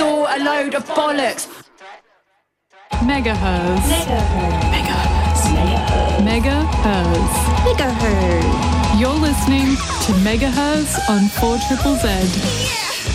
It's all a load of bollocks. Megahertz. Megahertz. You're listening to Megahertz on 4ZZZ.